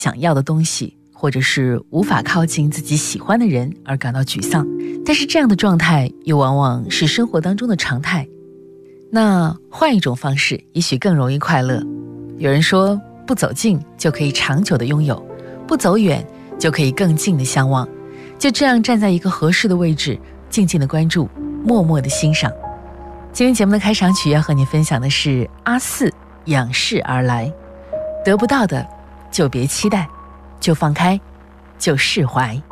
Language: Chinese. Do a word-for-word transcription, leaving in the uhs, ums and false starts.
想要的东西，或者是无法靠近自己喜欢的人而感到沮丧，但是这样的状态又往往是生活当中的常态。那换一种方式也许更容易快乐。有人说，不走近就可以长久的拥有，不走远就可以更近的相望。就这样站在一个合适的位置，静静的关注，默默的欣赏。今天节目的开场曲要和你分享的是阿四仰视而来。得不到的就别期待，就放开，就释怀。